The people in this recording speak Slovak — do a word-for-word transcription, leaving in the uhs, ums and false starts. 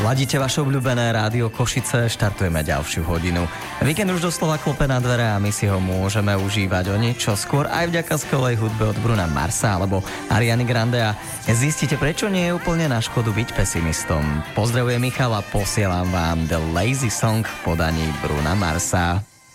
Ladíte vaše obľúbené rádio Košice, štartujeme ďalšiu hodinu. Víkend už doslova klope na dvere a my si ho môžeme užívať o niečo skôr aj vďaka skvelej hudbe od Bruna Marsa alebo Ariany Grande a zistíte, prečo nie je úplne na škodu byť pesimistom. Pozdravujem Michal a posielam vám The Lazy Song v podaní Bruna Marsa.